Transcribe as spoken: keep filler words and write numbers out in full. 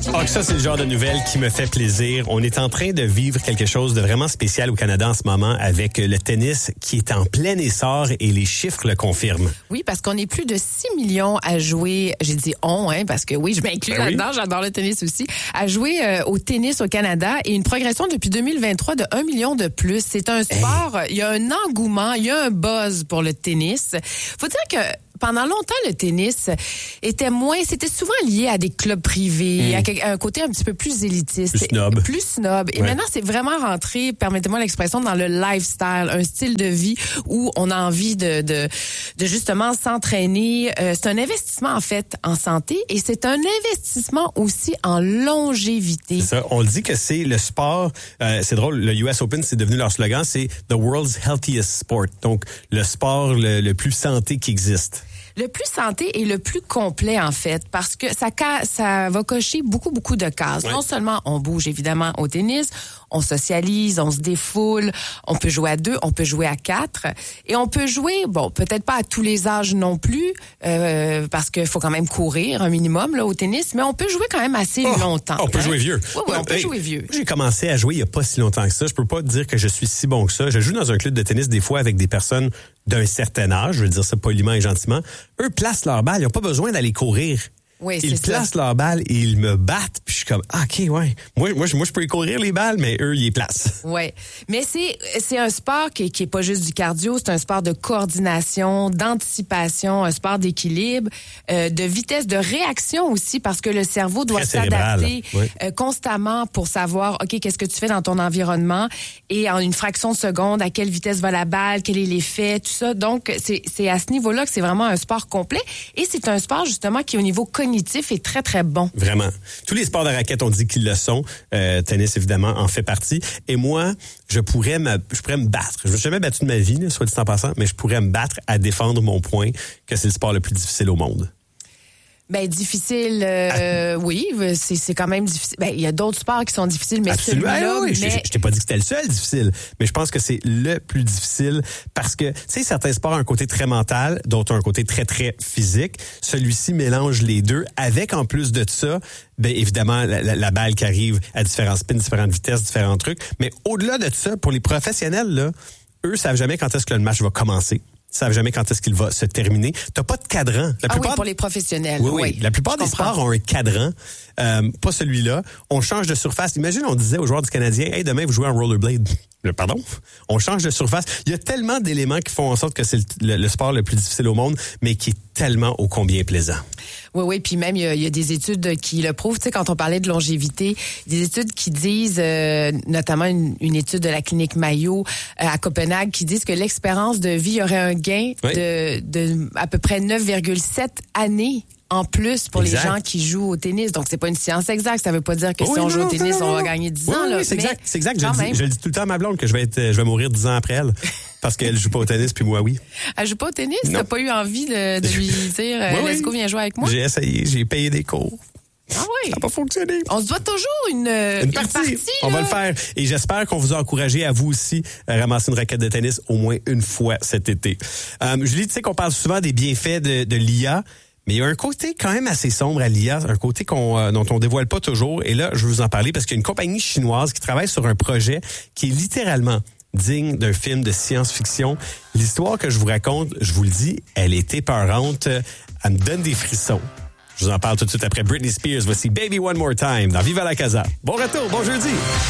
Ah, que ça, c'est le genre de nouvelle qui me fait plaisir. On est en train de vivre quelque chose de vraiment spécial au Canada en ce moment avec le tennis qui est en plein essor et les chiffres le confirment. Oui, parce qu'on est plus de six millions à jouer, j'ai dit on, hein, parce que oui, je m'inclus ben là-dedans, oui. J'adore le tennis aussi, à jouer euh, au tennis au Canada et une progression depuis deux mille vingt-trois de un million de plus. C'est un sport, hey. Il y a un engouement, il y a un buzz pour le tennis. Faut dire que pendant longtemps, le tennis était moins... C'était souvent lié à des clubs privés, mmh. à un côté un petit peu plus élitiste. Plus snob. Plus snob. Et ouais. Maintenant, c'est vraiment rentré, permettez-moi l'expression, dans le lifestyle, un style de vie où on a envie de, de, de justement s'entraîner. Euh, c'est un investissement, en fait, en santé et c'est un investissement aussi en longévité. C'est ça. On le dit que c'est le sport... Euh, c'est drôle, le U S Open, c'est devenu leur slogan, c'est « The world's healthiest sport ». Donc, le sport le, le plus santé qui existe. Le plus santé et le plus complet, en fait, parce que ça, ça va cocher beaucoup, beaucoup de cases. Ouais. Non seulement on bouge, évidemment, au tennis, on socialise, on se défoule, on peut jouer à deux, on peut jouer à quatre, et on peut jouer, bon, peut-être pas à tous les âges non plus, euh, parce qu'il faut quand même courir un minimum là au tennis, mais on peut jouer quand même assez oh, longtemps. On peut hein? jouer vieux. Oui, oui, on peut hey, jouer vieux. J'ai commencé à jouer il y a pas si longtemps que ça. Je peux pas dire que je suis si bon que ça. Je joue dans un club de tennis des fois avec des personnes d'un certain âge, je veux dire ça poliment et gentiment. Eux placent leur balle, ils n'ont pas besoin d'aller courir. Oui, ils c'est placent ça. leur balle et ils me battent. Puis je suis comme, ah, OK, ouais. Moi, moi, moi, je peux y courir les balles, mais eux, ils les placent. Oui. Mais c'est, c'est un sport qui, qui est pas juste du cardio, c'est un sport de coordination, d'anticipation, un sport d'équilibre, euh, de vitesse de réaction aussi, parce que le cerveau doit Très s'adapter oui. euh, constamment pour savoir, OK, qu'est-ce que tu fais dans ton environnement et en une fraction de seconde, à quelle vitesse va la balle, quel est l'effet, tout ça. Donc, c'est, c'est à ce niveau-là que c'est vraiment un sport complet et c'est un sport, justement, qui, au niveau cognitif, est très, très bon. Vraiment. Tous les sports de raquette, on dit qu'ils le sont. Euh, tennis, évidemment, en fait partie. Et moi, je pourrais me, je pourrais me battre. Je ne me suis jamais battu de ma vie, là, soit dit en passant, mais je pourrais me battre à défendre mon point que c'est le sport le plus difficile au monde. Ben difficile, euh, ah. oui, c'est c'est quand même difficile. Ben il y a d'autres sports qui sont difficiles, mais absolument. celui-là, oui, mais... je, je t'ai pas dit que c'était le seul difficile, mais je pense que c'est le plus difficile parce que tu sais certains sports ont un côté très mental, d'autres ont un côté très très physique. Celui-ci mélange les deux, avec en plus de ça, ben évidemment la, la, la balle qui arrive à différents spins, différentes vitesses, différents trucs. Mais au-delà de ça, pour les professionnels là, eux savent jamais quand est-ce que le match va commencer. Savent jamais quand est-ce qu'il va se terminer. T'as pas de cadran. La ah plupart... oui, pour les professionnels. Oui, oui. oui. La plupart Je des comprends. sports ont un cadran, euh, pas celui-là. On change de surface. Imagine, on disait aux joueurs du Canadien, hey, demain, vous jouez en rollerblade. Pardon? On change de surface. Il y a tellement d'éléments qui font en sorte que c'est le, le, le sport le plus difficile au monde, mais qui est tellement ô combien plaisant. Oui, oui, puis même, il y, a, il y a des études qui le prouvent. Tu sais, quand on parlait de longévité, des études qui disent, euh, notamment une, une étude de la clinique Mayo euh, à Copenhague, qui disent que l'expérience de vie aurait un gain oui. de, de à peu près neuf virgule sept années en plus pour exact. Les gens qui jouent au tennis. Donc, c'est pas une science exacte. Ça veut pas dire que oui, si on non, joue au tennis, non, non, on va gagner dix oui, ans. Oui, là, c'est mais exact. C'est exact. Je le, dis, je le dis tout le temps à ma blonde que je vais être, je vais mourir dix ans après elle. Parce qu'elle joue pas au tennis, puis moi, oui. Elle joue pas au tennis? T'as pas eu envie de, de lui dire, oui, let's go, viens jouer avec moi? J'ai essayé, j'ai payé des cours. Ah oui. Ça n'a pas fonctionné. On se doit toujours une, une partie. Une partie on va le faire. Et j'espère qu'on vous a encouragé à vous aussi à ramasser une raquette de tennis au moins une fois cet été. Euh, Julie, tu sais qu'on parle souvent des bienfaits de, de l'I A. Mais il y a un côté quand même assez sombre à l'I A, un côté qu'on, euh, dont on dévoile pas toujours. Et là, je vais vous en parler parce qu'il y a une compagnie chinoise qui travaille sur un projet qui est littéralement digne d'un film de science-fiction. L'histoire que je vous raconte, je vous le dis, elle est épeurante. Elle me donne des frissons. Je vous en parle tout de suite après Britney Spears. Voici Baby One More Time dans Viva la Casa. Bon retour, bon jeudi!